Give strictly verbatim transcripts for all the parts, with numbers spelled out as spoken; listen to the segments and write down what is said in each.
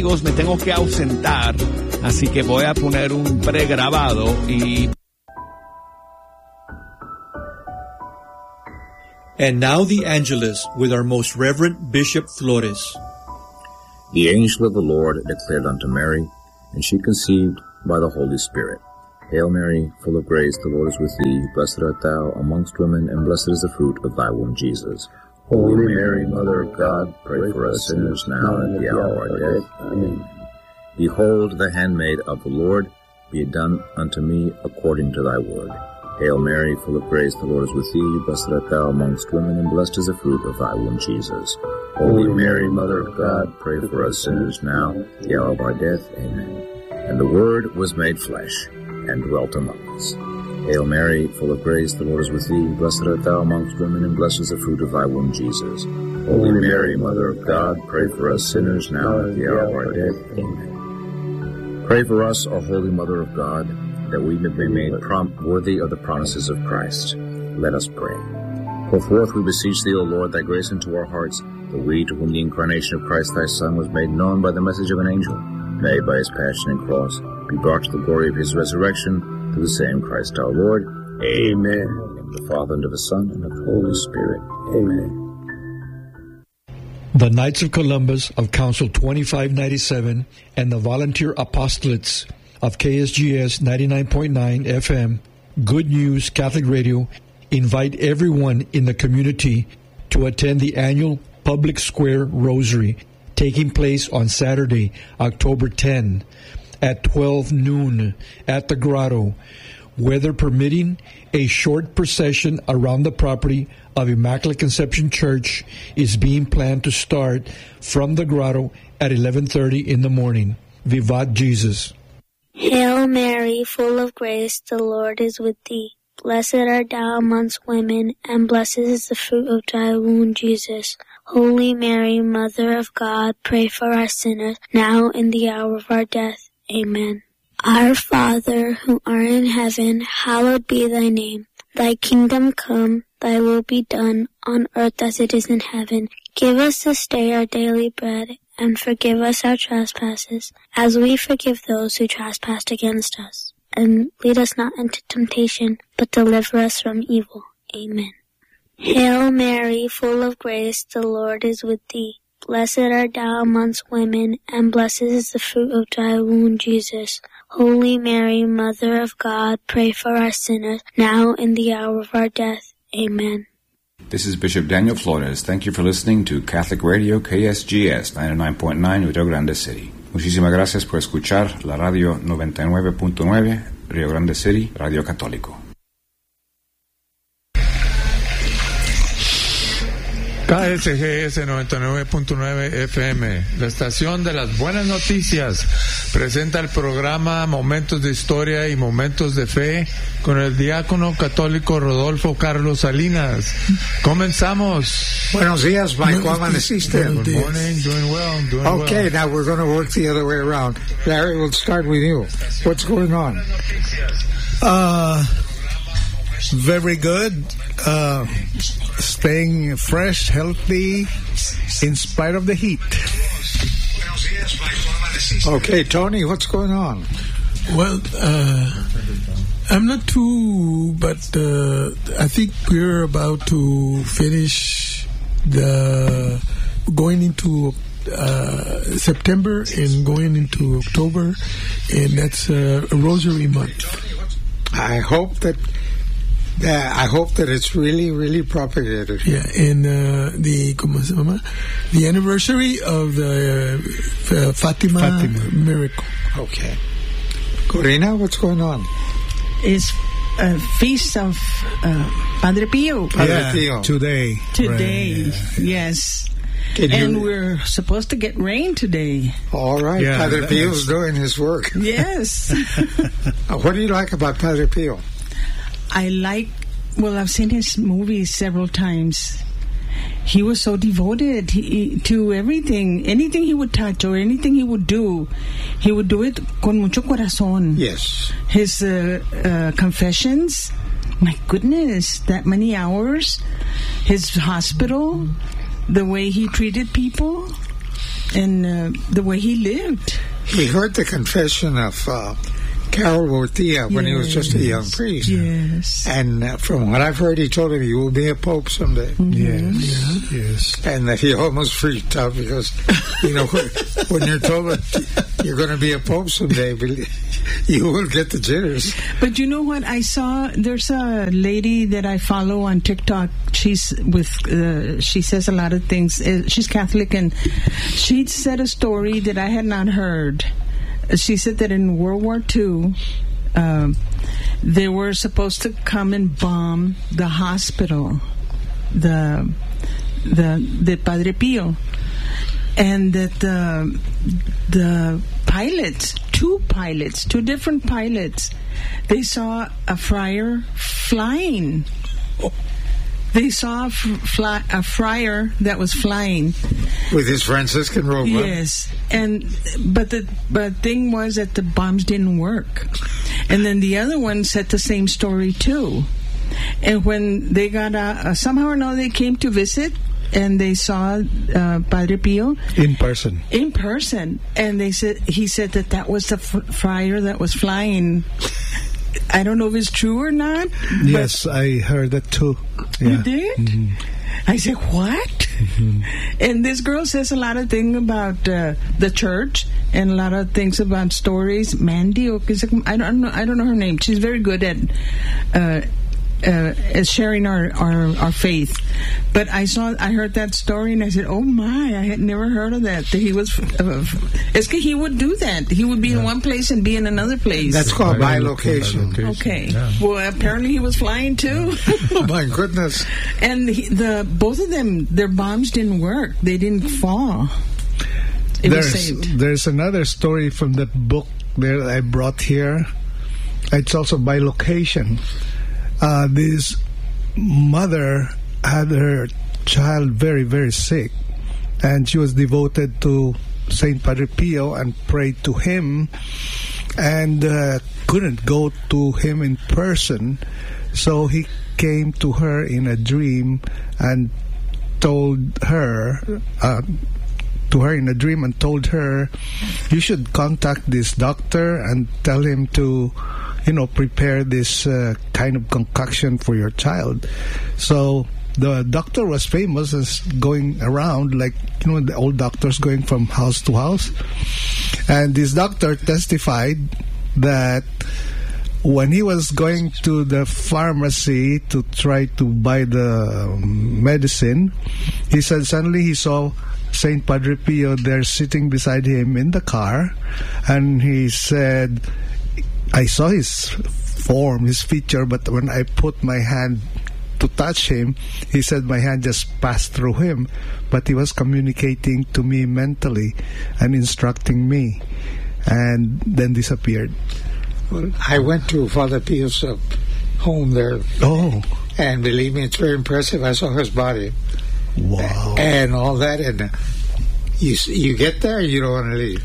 Amigos, me tengo que ausentar, así que voy a poner un pregrabado y... And now the Angelus with our most Reverend Bishop Flores. The angel of the Lord declared unto Mary, and she conceived by the Holy Spirit. Hail Mary, full of grace, the Lord is with thee. Blessed art thou amongst women, and blessed is the fruit of thy womb, Jesus. Holy Mary, Mother of God, pray for us sinners now and at the hour of our death. Amen. Behold, the handmaid of the Lord, be it done unto me according to thy word. Hail Mary, full of grace, the Lord is with thee. Blessed art thou amongst women, and blessed is the fruit of thy womb, Jesus. Holy Mary, Mother of God, pray for us sinners now, at the hour of our death. Amen. And the Word was made flesh, and dwelt among us. Hail Mary, full of grace, the Lord is with thee. Blessed art thou amongst women, and blessed is the fruit of thy womb, Jesus. Holy Mary, Mother of God, pray for us sinners now, at the hour of our death. Amen. Pray for us, O Holy Mother of God, that we may be made prompt worthy of the promises of Christ. Let us pray. Pour forth, we beseech thee, O Lord, thy grace into our hearts, that we, to whom the incarnation of Christ thy Son was made known by the message of an angel, may, by his passion and cross, be brought to the glory of his resurrection, through the same Christ our Lord. Amen. In the name of the Father, and of the Son, and of the Holy Spirit. Amen. The Knights of Columbus of Council twenty-five ninety-seven and the Volunteer Apostolates of K S G S ninety-nine point nine F M, Good News Catholic Radio, invite everyone in the community to attend the annual Public Square Rosary, taking place on Saturday, October tenth, at twelve noon at the Grotto. Weather permitting, a short procession around the property of Immaculate Conception Church is being planned to start from the Grotto at eleven thirty in the morning. Vivat Jesus. Hail Mary, full of grace, the Lord is with thee. Blessed art thou amongst women, and blessed is the fruit of thy womb, Jesus. Holy Mary, Mother of God, pray for us sinners, now and the hour of our death. Amen. Our Father, who art in heaven, hallowed be thy name. Thy kingdom come, thy will be done, on earth as it is in heaven. Give us this day our daily bread, and forgive us our trespasses, as we forgive those who trespass against us. And lead us not into temptation, but deliver us from evil. Amen. Hail Mary, full of grace, the Lord is with thee. Blessed art thou amongst women, and blessed is the fruit of thy womb, Jesus. Holy Mary, Mother of God, pray for us sinners, now and the hour of our death. Amen. This is Bishop Daniel Flores. Thank you for listening to Catholic Radio K S G S ninety-nine point nine Rio Grande City. Muchísimas gracias por escuchar la radio noventa y nueve punto nueve Rio Grande City, Radio Católico. K S G S noventa y nueve punto nueve F M, la estación de las buenas noticias, presenta el programa Momentos de Historia y Momentos de Fe con el diácono católico Rodolfo Carlos Salinas. Comenzamos. Buenos días, Mike. ¿Cómo amaneciste? Good morning, doing well, doing okay, well. Now we're going to work the other way around. Larry, we'll start with you. What's going on? Uh, very good. Uh, staying fresh, healthy, in spite of the heat. Okay, Tony, what's going on? Well, uh, I'm not too, but uh, I think we're about to finish the going into uh, September and going into October, and that's uh, a Rosary month. I hope that. Yeah, I hope that it's really, really propagated. Yeah, and uh, the ¿cómo se llama? The anniversary of the uh, Fatima, Fatima miracle. Okay. Corina, what's going on? It's a feast of uh, Padre Pio. Padre yeah, Pio. Today. Today, right, yeah. yes. Can and you... we're supposed to get rain today. All right, yeah, Padre that's... Pio's doing his work. Yes. What do you like about Padre Pio? I like, well, I've seen his movies several times. He was so devoted he, to everything. Anything he would touch or anything he would do, he would do it con mucho corazón. Yes. His uh, uh, confessions, my goodness, that many hours. His hospital, the way he treated people. and uh, the way he lived. He heard the confession of uh, Carol Ortia when yes. he was just a young priest. Yes. And uh, from what I've heard, he told him, you will be a pope someday. Mm-hmm. Yes, yes. And that he almost freaked out because, you know, when you're told that you're going to be a pope someday, you will get the jitters. But you know what? I saw, there's a lady that I follow on TikTok. She's with, uh, she says a lot of things. Uh, she's Catholic, and she said a story that I had not heard. She said that in World War Two, um, they were supposed to come and bomb the hospital, the the the Padre Pio, and that the the pilots, two pilots, two different pilots, they saw a friar flying. They saw a, fly, a friar that was flying with his Franciscan robe. Yes, and but the but thing was that the bombs didn't work, and then the other one said the same story too. And when they got out, uh, somehow or another, they came to visit, and they saw uh, Padre Pio in person. In person, and they said he said that that was the fr- friar that was flying. I don't know if it's true or not. Yes, I heard that too. Yeah. You did? Mm-hmm. I said, what? Mm-hmm. And this girl says a lot of things about uh, the church and a lot of things about stories. Mandy, or I don't know. I don't know her name. She's very good at uh, uh, at sharing our, our, our faith. But I saw, I heard that story, and I said, "Oh my! I had never heard of that." That he was, uh, it's que he would do that. He would be yeah. in one place and be in another place. That's called bilocation. Okay. Yeah. Well, apparently he was flying too. Oh my goodness! And he, the both of them, their bombs didn't work. They didn't fall. It there's, was saved. There's another story from that book there that I brought here. It's also bilocation. Uh, this mother had her child very, very sick, and she was devoted to Saint Padre Pio and prayed to him, and uh, couldn't go to him in person, so he came to her in a dream and told her uh, to her in a dream and told her, you should contact this doctor and tell him to, you know, prepare this uh, kind of concoction for your child. So the doctor was famous as going around, like, you know, the old doctors going from house to house. And this doctor testified that when he was going to the pharmacy to try to buy the medicine, he said suddenly he saw Saint Padre Pio there sitting beside him in the car, and he said, I saw his form, his feature, but when I put my hand to touch him, he said my hand just passed through him, but he was communicating to me mentally and instructing me, and then disappeared. Well, I went to Father Pio's uh, home there. Oh. And believe me, it's very impressive. I saw his body. Wow. And all that, and uh, you you get there, you don't want to leave.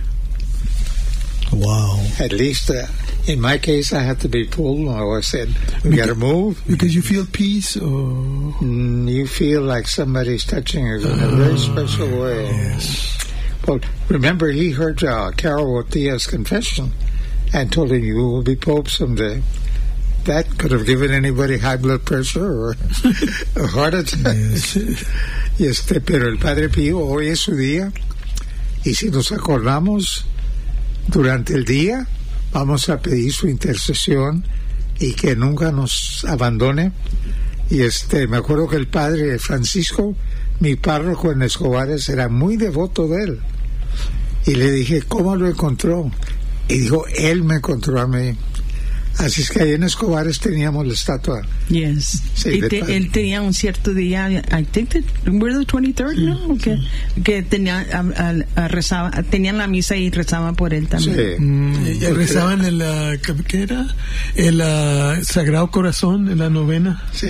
Wow. At least uh, in my case, I had to be pulled. I said, we got to move. Because you feel peace, or mm, you feel like somebody's touching you in uh, a very special way. Yes. Well, remember, he heard uh, Carol Ortia's confession and told him, you will be Pope someday. That could have given anybody high blood pressure or a heart attack. Yes. Y este, pero el Padre Pío, hoy es su día, y si nos acordamos durante el día, vamos a pedir su intercesión y que nunca nos abandone. Y este, me acuerdo que el Padre Francisco, mi párroco en Escobares, era muy devoto de él. Y le dije, ¿cómo lo encontró? Y dijo, él me encontró a mí. Así es que ahí en Escobares teníamos la estatua. Yes. Sí, y te, él tenía un cierto día, I think that we're the twenty-third, ¿no? Okay. Que tenía, a, a, rezaba, tenían la misa y rezaban por él también. Sí. Mm, y rezaban en la, ¿qué era? El uh, Sagrado Corazón, en la novena. Sí.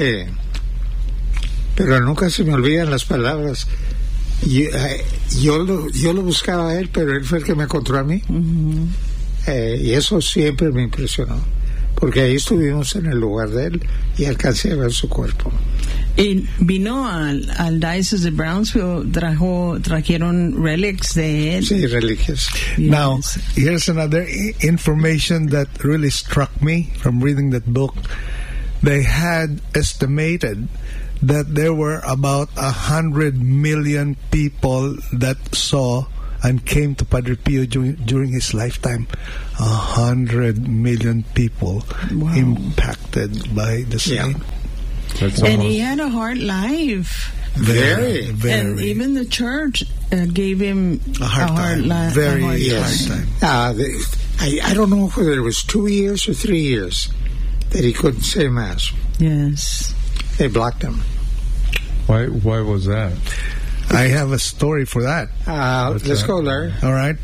Pero nunca se me olvidan las palabras. Yo, eh, yo, lo, yo lo buscaba a él, pero él fue el que me encontró a mí. Uh-huh. Eh, y eso siempre me impresionó. porque ahí estuvimos en el lugar de él y alcancé a ver su cuerpo. Y vino al, al Diocese de Brownsville, trajo, trajeron relics de él. Sí, reliquias. Yes. Now, here's another I- information that really struck me from reading that book. They had estimated that there were about a hundred million people that saw and came to Padre Pio during, during his lifetime. A hundred million people Wow. impacted by the saint. Yeah. That's And almost- he had a hard life. Very. very. And even the church uh, gave him A hard time. li- Very a hard Yes. hard time. Uh, the, I, I don't know whether it was two years or three years that he couldn't say Mass. Yes. They blocked him. Why? Why was that? I have a story for that. Uh, What's let's that? go, Larry. All right.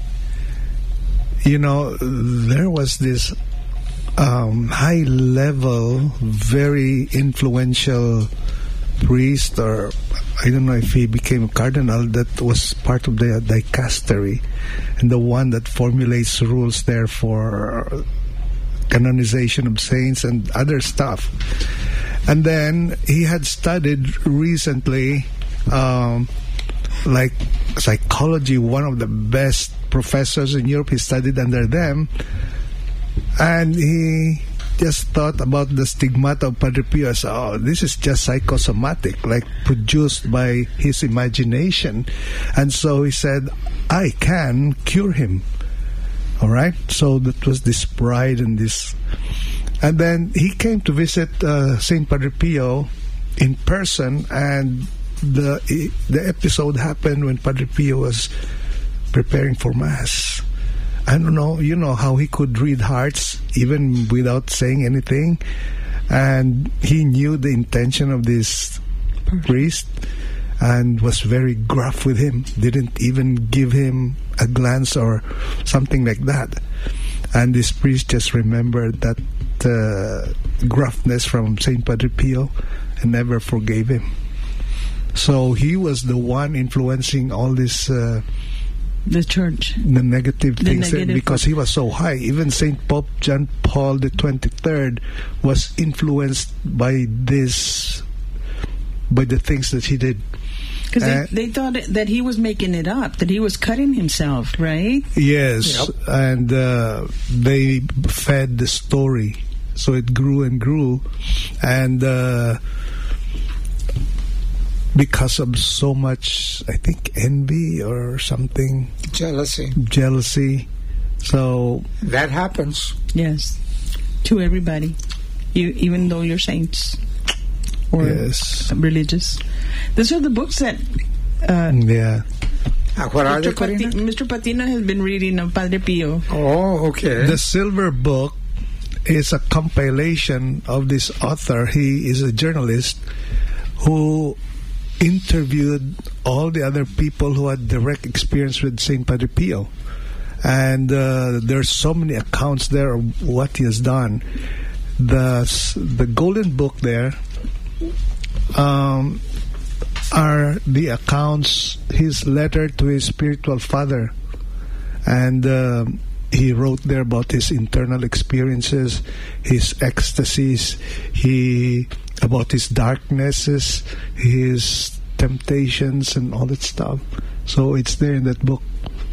You know, there was this um, high level, very influential priest, or I don't know if he became a cardinal, that was part of the dicastery, and the one that formulates rules there for canonization of saints and other stuff. And then he had studied recently, um, like psychology, one of the best professors in Europe. He studied under them, and he just thought about the stigmata of Padre Pio as, oh, this is just psychosomatic, like produced by his imagination. And so he said, I can cure him. All right? So that was this pride and this. And then he came to visit uh, Saint Padre Pio in person, and the the episode happened when Padre Pio was preparing for Mass. I don't know, you know how he could read hearts even without saying anything, and he knew the intention of this priest and was very gruff with him, didn't even give him a glance or something like that. And this priest just remembered that uh, gruffness from Saint Padre Pio and never forgave him. So he was the one influencing all this uh, The church. the negative The things that- negative because he was so high. Even Saint Pope John Paul the twenty-third was influenced by this, by the things that he did. Because Uh, they, they thought that he was making it up, that he was cutting himself, right? Yes, Yep. and uh, they fed the story, so it grew and grew, and uh, because of so much, I think, envy or something, Jealousy. jealousy. So That happens. Yes. To everybody. You, even though you're saints or yes, religious. These are the books that uh, yeah. Uh, what are Mister they, Corina? Pati- Mister Patina has been reading of Padre Pio. Oh, okay. The Silver Book is a compilation of this author. He is a journalist who interviewed all the other people who had direct experience with Saint Padre Pio. And uh, there's so many accounts there of what he has done. The the Golden Book there um, are the accounts, his letter to his spiritual father. And um, he wrote there about his internal experiences, his ecstasies, he about his darknesses, his temptations, and all that stuff. So it's there in that book.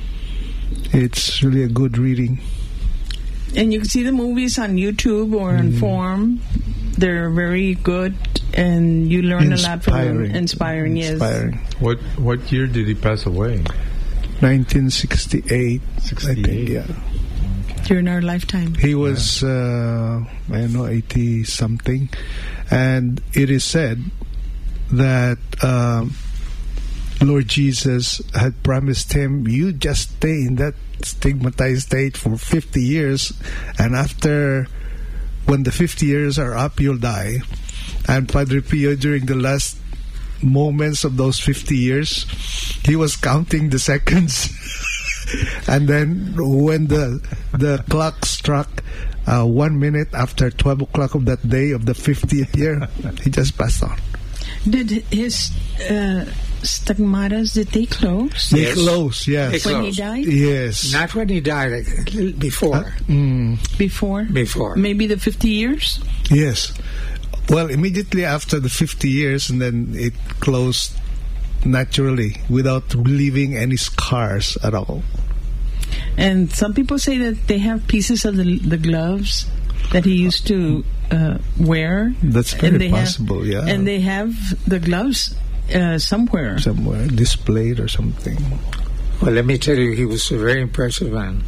It's really a good reading. And you can see the movies on YouTube or on Mm. Forum. They're very good, and you learn a lot from them. Inspiring. Inspiring, yes. Inspiring. What What year did he pass away? nineteen sixty-eight, I think, sixty-eight. yeah. During our lifetime. He was, uh, I don't know, eighty-something. And it is said that um, Lord Jesus had promised him, you just stay in that stigmatized state for fifty years, and after, when the fifty years are up, you'll die. And Padre Pio, during the last moments of those fifty years, he was counting the seconds. And then when the the clock struck uh, one minute after twelve o'clock of that day of the fiftieth year, he just passed on. Did his uh, stigmatas, did they close? They Yes. closed, yes. They When he closed. died? Yes. Not when he died, uh, before. Mm, Before? Before. Maybe the fifty years? yes. Well, immediately after the fifty years, and then it closed naturally without leaving any scars at all. And some people say that they have pieces of the, the gloves that he used to uh, wear. That's very and they possible, have, yeah. And they have the gloves uh, somewhere. Somewhere displayed or something. Well, let me tell you, he was a very impressive man.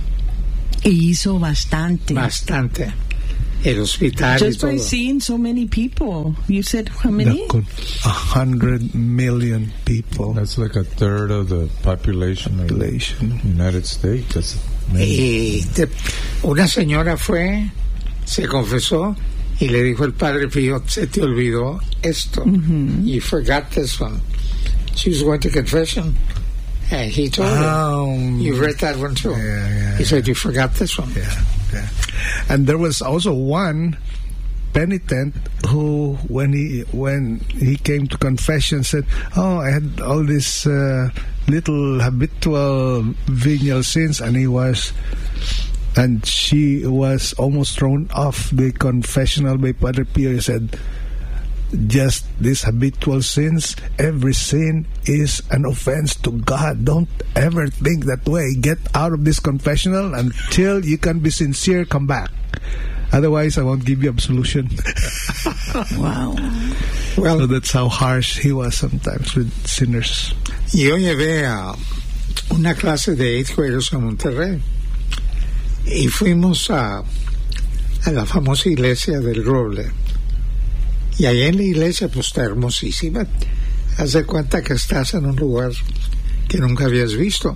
Y hizo bastante. Bastante. El hospital Just y by todo. seeing so many people. You said how many? Nakun, A hundred million people. That's like a third of the population, Population. of the United States. That's amazing. Y te- una señora fue, se confesó y le dijo el Padre Pío, se te olvidó esto. You forgot this one. She was going to confession and he told her, Um, you read that one too. yeah, yeah, He said, you forgot this one. Yeah, yeah. And there was also one penitent who, when he when he came to confession, said, "Oh, I had all these uh, little habitual venial sins," and he was, and she was almost thrown off the confessional by Padre Pio. He said, "Just these habitual sins. Every sin is an offense to God. Don't ever think that way. Get out of this confessional until you can be sincere. Come back. Otherwise, I won't give you absolution." Wow. Well, So that's how harsh he was sometimes with sinners. yo llevé a una clase de eighth graders a Monterrey y fuimos a, a la famosa iglesia del Roble. Y ahí en la iglesia, pues está hermosísima. Haz de cuenta que estás en un lugar que nunca habías visto.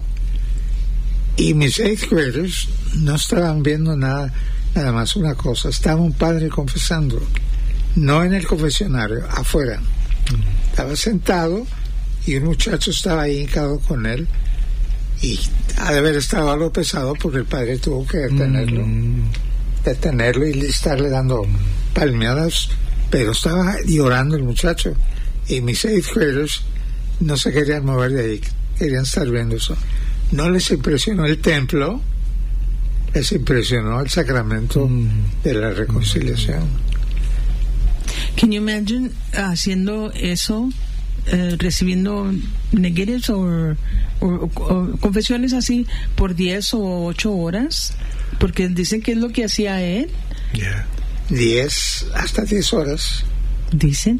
Y mis eighth graders no estaban viendo nada, nada más una cosa. Estaba un padre confesando, no en el confesionario, afuera. Estaba sentado y un muchacho estaba ahí hincado con él. Y ha de haber estado algo pesado porque el padre tuvo que detenerlo. Detenerlo y estarle dando palmeadas. Pero estaba llorando el muchacho y mis eighth graders no se querían mover de ahí, querían estar viendo eso. No les impresionó el templo, les impresionó el sacramento de la reconciliación. Can you imagine haciendo eso, uh, recibiendo negatives o confesiones así por diez o ocho horas? Porque dicen que es lo que hacía él. Yeah. Diez, hasta diez horas. Dicen.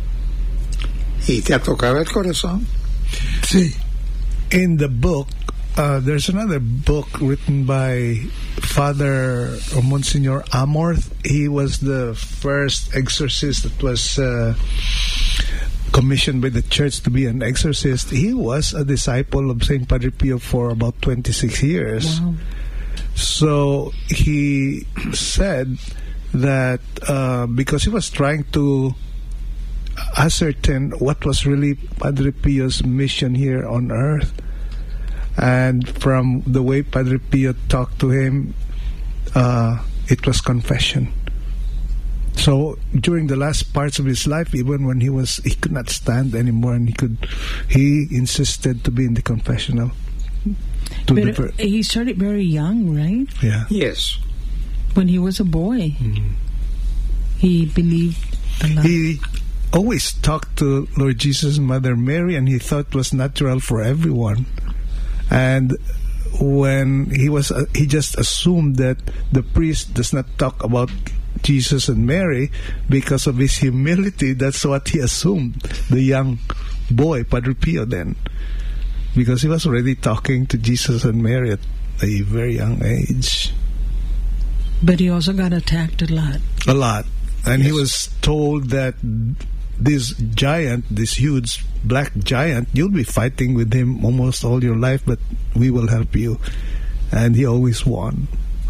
Y te tocaba el corazón. See, in the book, uh, there's another book written by Father or Monsignor Amorth. He was the first exorcist that was uh, commissioned by the church to be an exorcist. He was a disciple of Saint Padre Pio for about twenty-six years. Wow. So he said that uh, because he was trying to ascertain what was really Padre Pio's mission here on earth, and from the way Padre Pio talked to him, uh, it was confession. So during the last parts of his life, even when he was he could not stand anymore, and he could he insisted to be in the confessional. To But the, he started very young, right? yeah. Yes. When he was a boy, Mm-hmm. he believed a lot. He always talked to Lord Jesus, Mother Mary, and he thought it was natural for everyone. And when he was, uh, he just assumed that the priest does not talk about Jesus and Mary because of his humility. That's what he assumed. The young boy, Padre Pio, then, because he was already talking to Jesus and Mary at a very young age. But he also got attacked a lot. A lot. And Yes. he was told that this giant, this huge black giant, you'll be fighting with him almost all your life, but we will help you. And he always won.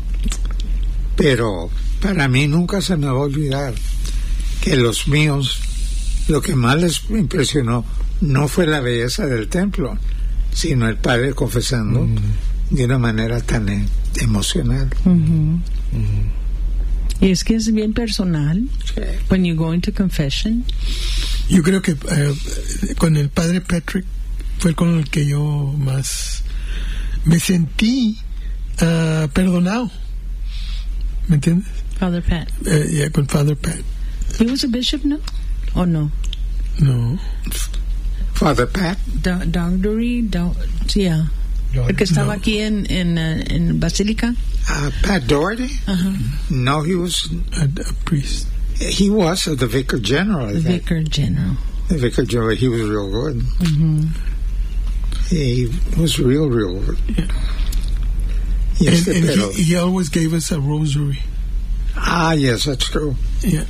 Pero para mí nunca se me va a olvidar que los míos, lo que más les impresionó no fue la belleza del templo, sino el padre confesando mm. de una manera tan e- emocional. Mm-hmm. Mm-hmm. Y es que es bien personal. Sí. When you go into confession, Yo creo que uh, con el padre Patrick fue con el que yo más me sentí uh, perdonado. ¿Me entiendes? Father Pat. Uh, yeah, con Father Pat. He was a bishop, no? Oh, no. No. Father Pat? Da- Dowdery, Dow- yeah. El que estaba No. aquí en, en, uh, en Basilica. Uh, Pat Doherty? Uh-huh. No, he was... A, a priest. He was uh, the Vicar General, I The think. Vicar General. The Vicar General. He was real good. Mm-hmm. He was real, real good. Yeah. Yes, and and pero- he, he always gave us a rosary. Ah, yes, that's true. Yeah.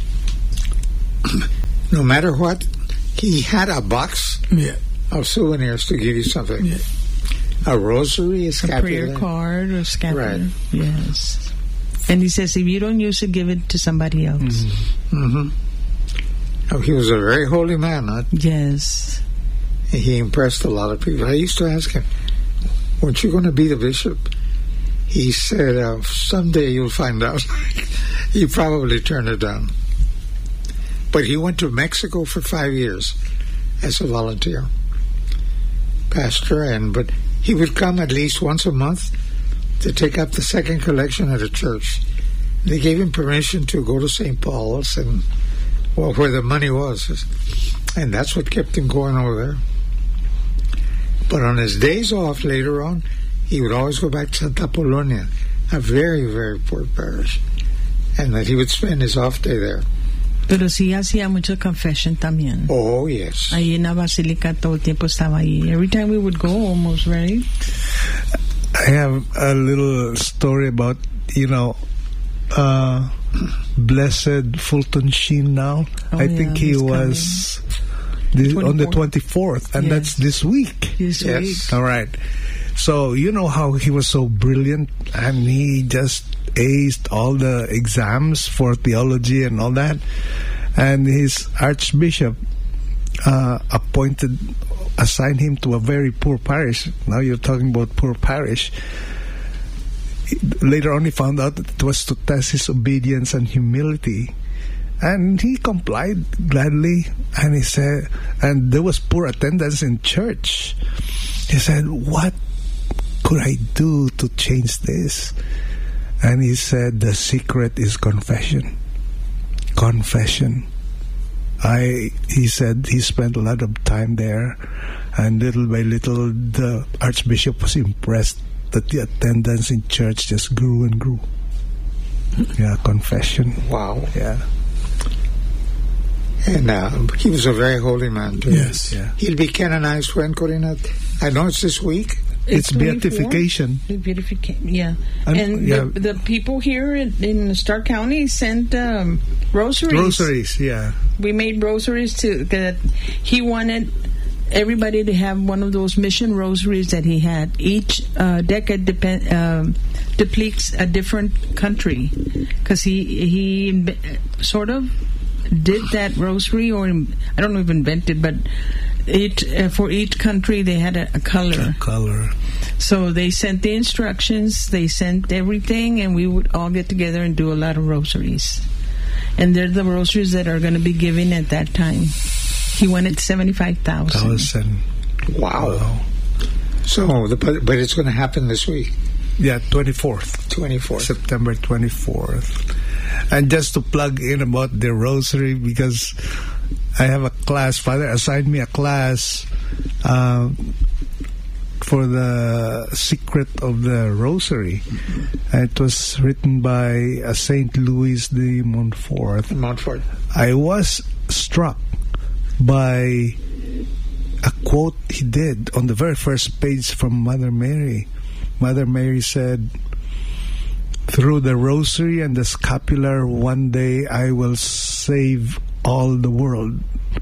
No matter what, he had a box Yeah. of souvenirs to give you something. Yeah. A rosary, a A scapular. prayer card or scapular. Right. Yes. And he says, if you don't use it, give it to somebody else. Mm-hmm. Oh, he was a very holy man. Huh? Yes. He impressed a lot of people. I used to ask him, weren't you going to be the bishop? He said, uh, someday you'll find out. He probably turned it down. But he went to Mexico for five years as a volunteer pastor, and but he would come at least once a month to take up the second collection at a church. They gave him permission to go to Saint Paul's and, well, where the money was. And that's what kept him going over there. But on his days off later on, he would always go back to Santa Polonia, a very, very poor parish, and that he would spend his off day there. Pero sí hacía mucho confession también. Oh, yes. Ahí en la basílica todo el tiempo estaba ahí. Every time we would go, almost, right? I have a little story about, you know, uh, Blessed Fulton Sheen now. Oh, I yeah, think he he's was the, on the twenty-fourth, and Yes. that's this week. This Yes. week. All right. So, you know how he was so brilliant, and he just aced all the exams for theology and all that. And his archbishop uh, appointed, assigned him to a very poor parish. Now you're talking about poor parish. Later on, he found out that it was to test his obedience and humility. And he complied gladly. And he said, and there was poor attendance in church. He said, what could I do to change this? And he said, the secret is confession. Confession. I, he said he spent a lot of time there, and little by little, the archbishop was impressed that the attendance in church just grew and grew. Yeah, confession. Wow. Yeah. And uh, he was a very holy man, too. Yes. Yeah. He'll be canonized when, Corina? I know it's this week. It's twenty-four. beatification. Beatification, yeah. And- And, yeah. The, the people here in, in Stark County sent um, rosaries. Rosaries, yeah. We made rosaries to that. He wanted everybody to have one of those mission rosaries that he had. Each uh, decade depend, um, depletes a different country, because he he inve- sort of did that rosary, or I don't know if invented, but it uh, for each country they had a, a color. Color. So they sent the instructions, they sent everything, and we would all get together and do a lot of rosaries. And they're the rosaries that are going to be given at that time. He wanted seventy-five thousand. Thousand. Wow. Wow. So, the, but, but it's going to happen this week, Yeah, twenty-fourth. twenty-fourth. September twenty-fourth. And just to plug in about the rosary, because I have a class, Father assigned me a class uh, for the secret of the rosary. And it was written by uh, Saint Louis de Montfort. Montfort. I was struck by a quote he did on the very first page from Mother Mary. Mother Mary said, "Through the rosary and the scapular, one day I will save all the world."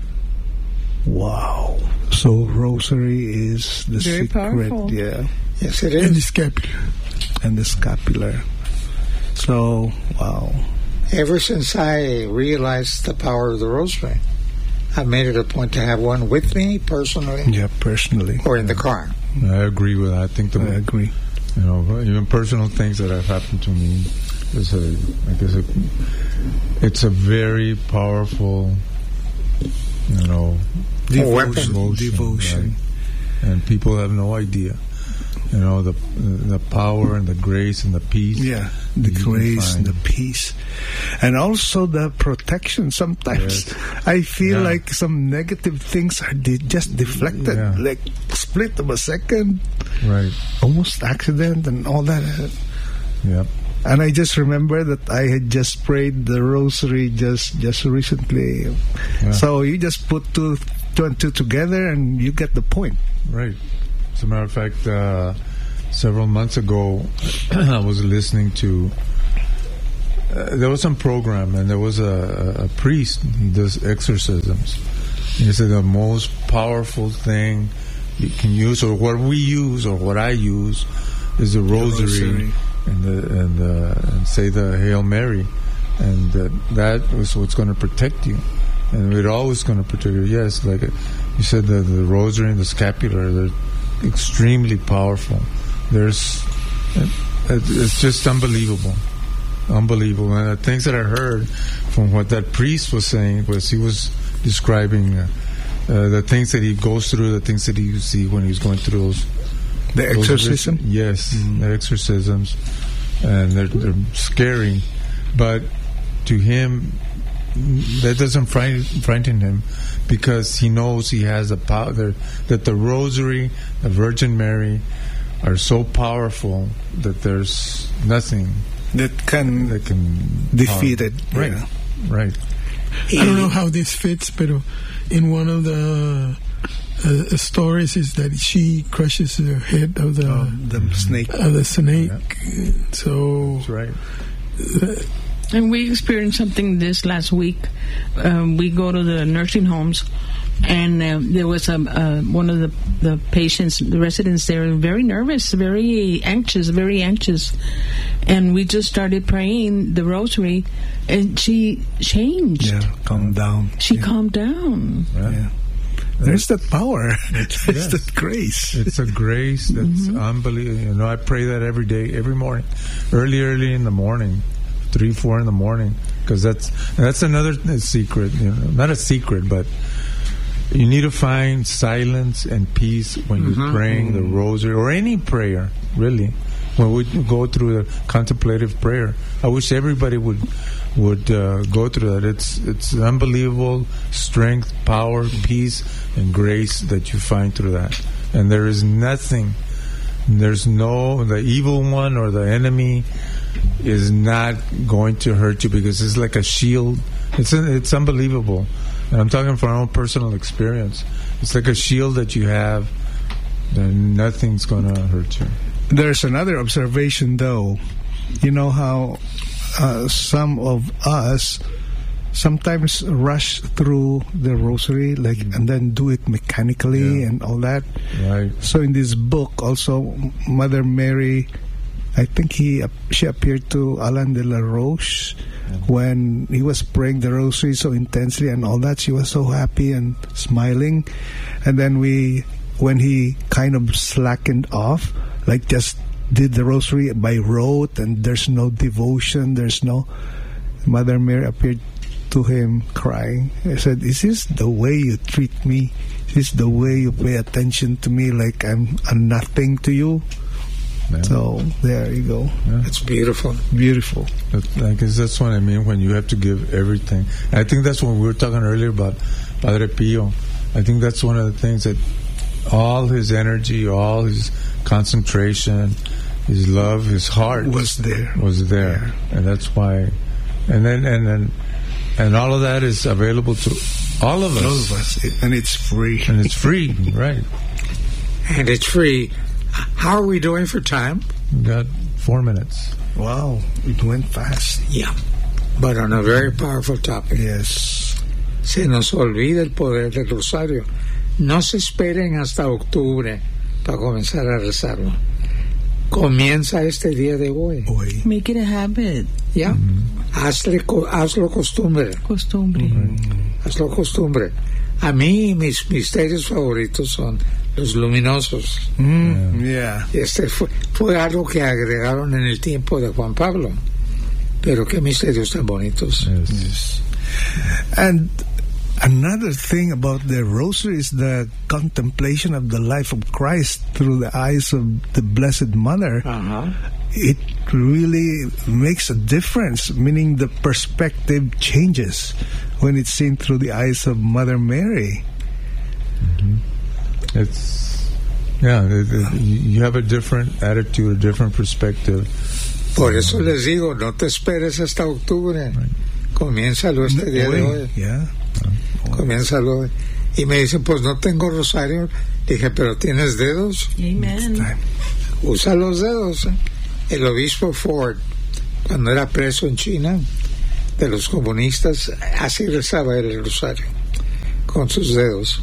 Wow. So rosary is the Very secret. powerful. Yeah. Yes, it And the is. scapular. And the scapular. So, wow. Ever since I realized the power of the rosary, I've made it a point to have one with me personally Yeah, personally. or in the car. I agree with that. I think the I agree. you know even personal things that have happened to me is a I guess a, it's a very powerful you know, devotion. devotion, devotion. Right? And people have no idea, you know, the the power and the grace and the peace. Yeah, the grace and the peace, and also the protection. Sometimes yes. I feel yeah. like some negative things are de- just deflected, yeah. like split of a second, right? Almost accident and all that. Yep. And I just remember that I had just prayed the rosary just just recently. Yeah. So you just put two, two and two together and you get the point. Right. As a matter of fact, uh, several months ago, I was listening to, uh, there was some program and there was a, a priest, he does exorcisms. He said the most powerful thing you can use, or what we use, or what I use, is the rosary. The rosary. And, the, and, uh, and say the Hail Mary, and uh, that is what's going to protect you, and it's always going to protect you. Yes, like you said, the, the rosary and the scapular, they're extremely powerful. There's, it, it's just unbelievable, unbelievable. And the things that I heard from what that priest was saying was he was describing uh, uh, the things that he goes through, the things that he see when he's going through those. The exorcism? Those, yes, mm-hmm. the exorcisms. And they're, they're scary. But to him, that doesn't frighten, frighten him, because he knows he has the power, that the rosary, the Virgin Mary, are so powerful that there's nothing that can, that can defeat it. Right, yeah. right. I don't know how this fits, but in one of the Uh, stories is that she crushes the head of the, oh, the snake. Of the snake. Yeah. So that's right. Uh, and we experienced something this last week. Um, we go to the nursing homes, and uh, there was a uh, one of the the patients, the residents there, very nervous, very anxious, very anxious, and we just started praying the rosary, and she changed. Yeah, calmed down. She yeah. calmed down. Yeah. yeah. There's that power. It's, There's yes. that grace. It's a grace that's mm-hmm. unbelievable. You know, I pray that every day, every morning, early, early in the morning, three, four in the morning, because that's that's another secret. You know, not a secret, but you need to find silence and peace when you're mm-hmm. praying the rosary or any prayer. Really, when we go through the contemplative prayer, I wish everybody would. would uh, go through that. It's it's unbelievable strength, power, peace, and grace that you find through that. And there is nothing, there's no, the evil one or the enemy is not going to hurt you, because it's like a shield. It's it's unbelievable. And I'm talking from my own personal experience. It's like a shield that you have, then nothing's going to hurt you. There's another observation, though. You know how Uh, some of us sometimes rush through the rosary, like, and then do it mechanically yeah. and all that. Right. So in this book, also, Mother Mary, I think he she appeared to Alain de la Roche yeah. when he was praying the rosary so intensely and all that. She was so happy and smiling, and then we, when he kind of slackened off, like just did the rosary by rote, and there's no devotion, there's no, Mother Mary appeared to him crying. I said, is this the way you treat me? Is this the way you pay attention to me, like I'm a nothing to you? Yeah. So there you go. Yeah. It's beautiful. Beautiful. I guess that's what I mean when you have to give everything. I think that's when we were talking earlier about Padre Pio. I think that's one of the things that all his energy, all his concentration, his love, his heart was there. Was there, yeah. And that's why. And then and then and all of that is available to all of us. All of us, and it's free. And it's free, right? And it's free. How are we doing for time? We got four minutes. Wow, it went fast. Yeah, but on a very powerful topic. Yes. Se nos olvida el poder del rosario. No se esperen hasta octubre para comenzar a rezarlo. Comienza este día de hoy. hoy. Make it a habit. Ya. Mm-hmm. Hazle, hazlo costumbre. Costumbre. Mm-hmm. Hazlo costumbre. A mí mis misterios favoritos son los luminosos. Mm, yeah. Este fue, fue algo que agregaron en el tiempo de Juan Pablo. Pero qué misterios tan bonitos. Yes. And another thing about the rosary is the contemplation of the life of Christ through the eyes of the Blessed Mother. Uh-huh. It really makes a difference, meaning the perspective changes when it's seen through the eyes of Mother Mary. Mm-hmm. It's, yeah, it, it, you have a different attitude, a different perspective. Por eso les digo, no te esperes hasta octubre. Right. Comiénzalo este día de hoy. Yeah. Comiénzalo hoy. Y me dicen, pues no tengo rosario. Dije, pero ¿tienes dedos? Amen. Usa los dedos. El obispo Ford, cuando era preso en China, de los comunistas, así rezaba el rosario, con sus dedos.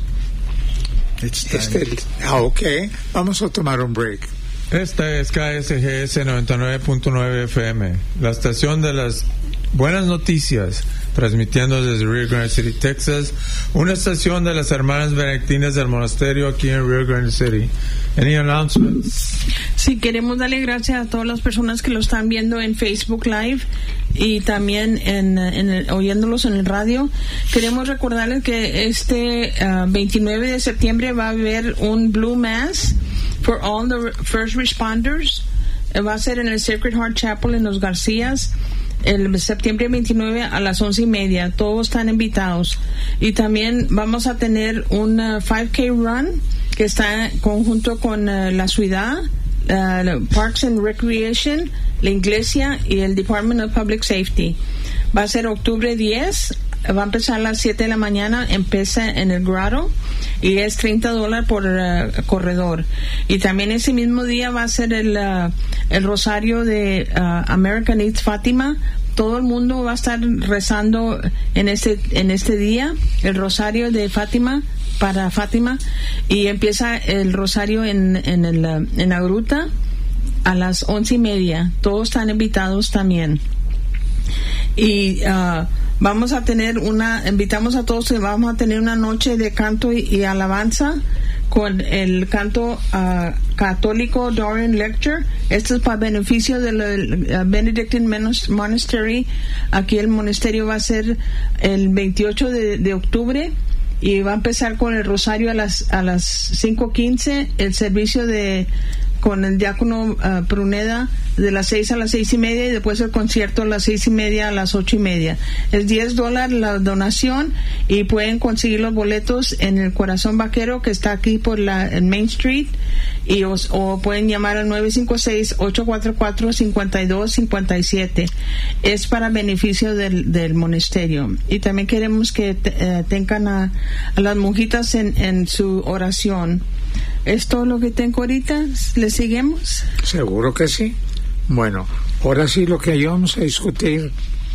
Este, ah, ok, vamos a tomar un break. Esta es K S G S noventa y nueve punto nueve F M, la estación de las buenas noticias, transmitiendo desde Rio Grande City, Texas, una estación de las hermanas benedictinas del monasterio aquí en Rio Grande City. Any announcements? Sí, queremos darle gracias a todas las personas que lo están viendo en Facebook Live y también en, en el, oyéndolos en el radio. Queremos recordarles que este uh, veintinueve de septiembre va a haber un Blue Mass for all the first responders. Va a ser en el Sacred Heart Chapel en Los Garcías el septiembre veintinueve a las once y media. Todos están invitados. Y también vamos a tener un uh, cinco K run que está conjunto con uh, la ciudad, uh, Parks and Recreation, la iglesia y el Department of Public Safety. Va a ser octubre diez, va a empezar a las siete de la mañana, empieza en el Grotto y es treinta dólares por uh, corredor. Y también ese mismo día va a ser el, uh, el rosario de uh, American Eats Fátima. Todo el mundo va a estar rezando en este, en este día el rosario de Fátima, para Fátima, y empieza el rosario en, en, el, en la gruta a las once y media. Todos están invitados también. Y uh, vamos a tener una, invitamos a todos, vamos a tener una noche de canto y, y alabanza con el canto uh, católico Dorian Lecture. Esto es para beneficio del uh, Benedictine Monastery. Aquí el monasterio va a ser el veintiocho de octubre. Y va a empezar con el rosario a las a las cinco quince, el servicio de con el diácono uh, Pruneda de las seis a las seis y media, y después el concierto a las seis y media a las ocho y media. Es diez dólares la donación, y pueden conseguir los boletos en el Corazón Vaquero, que está aquí por la en Main Street, y os, o pueden llamar al nueve cinco seis, ocho cuatro cuatro, cinco dos cinco siete. Es para beneficio del, del monasterio. Y también queremos que te, eh, tengan a, a las monjitas en, en su oración. ¿Es todo lo que tengo ahorita? ¿Le seguimos? Seguro que sí. Bueno, ahora sí lo que íbamos a discutir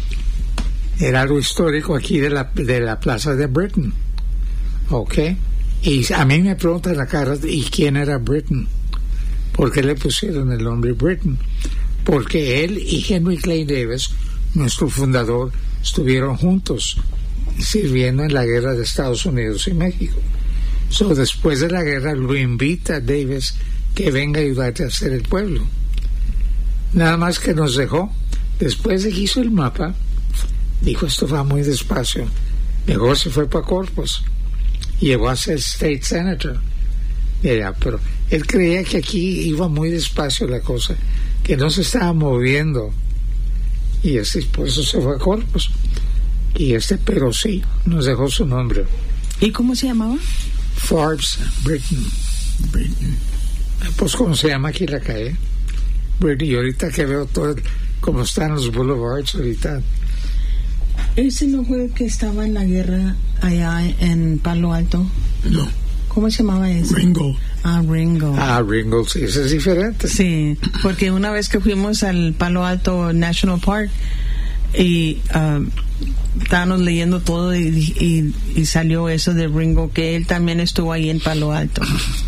era algo histórico aquí de la, de la plaza de Britain. ¿Ok? Y a mí me preguntan la cara, ¿y quién era Britain? ¿Por qué le pusieron el nombre Britain? Porque él y Henry Clay Davis, nuestro fundador, estuvieron juntos sirviendo en la guerra de Estados Unidos y México. So, después de la guerra lo invita a Davis que venga a ayudarte a hacer el pueblo. Nada más que nos dejó. Después de que hizo el mapa, dijo, esto va muy despacio. Mejor se fue para Corpus. Llegó a ser State Senator. Mira, pero él creía que aquí iba muy despacio la cosa, que no se estaba moviendo. Y este, por eso se fue a Corpus. Y este, pero sí, nos dejó su nombre. ¿Y cómo se llamaba? Forbes Britain. Britain. Pues como se llama aquí la calle. Britain. Y ahorita que veo todo como están los boulevards ahorita. ¿Ese no fue el que estaba en la guerra allá en Palo Alto? No. ¿Cómo se llamaba ese? Ringo. Ah, Ringo. Ah, Ringo, sí, ese es diferente. Sí, porque una vez que fuimos al Palo Alto National Park y uh, estábamos leyendo todo y, y, y salió eso de Ringo, que él también estuvo ahí en Palo Alto.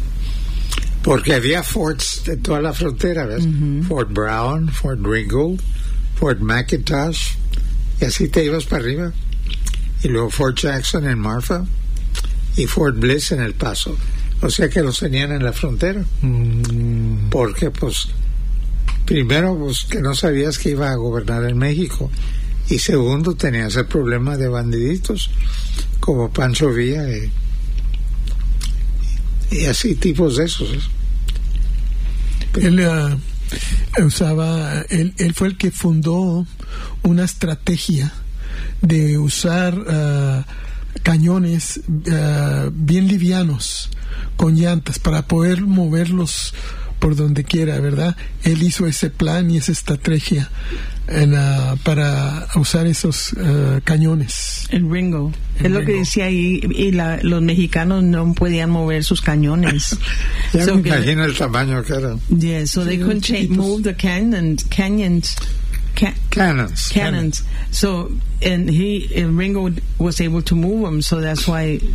Porque había forts de toda la frontera, ¿ves? Uh-huh. Fort Brown, Fort Ringgold, Fort McIntosh, y así te ibas para arriba. Y luego Fort Jackson en Marfa y Fort Bliss en El Paso. O sea que los tenían en la frontera. Mm. Porque, pues, primero, pues, que no sabías que iba a gobernar en México. y segundo tenías el problema de bandiditos como Pancho Villa y, y así tipos de esos. Él uh, usaba, él, él fue el que fundó una estrategia de usar uh, cañones uh, bien livianos con llantas para poder moverlos por donde quiera, ¿verdad? Él hizo ese plan y esa estrategia en, uh, para usar esos uh, cañones. El Ringo. El es lo Ringo. que decía ahí, y la, los mexicanos no podían mover sus cañones. Ya So me que- imagino el tamaño que era. Yeah, so they Sí, couldn't cha- chiquitos. move the canyons, canyons, ca- Cannons. cannons. So, and he, and Ringo was able to move them, so that's why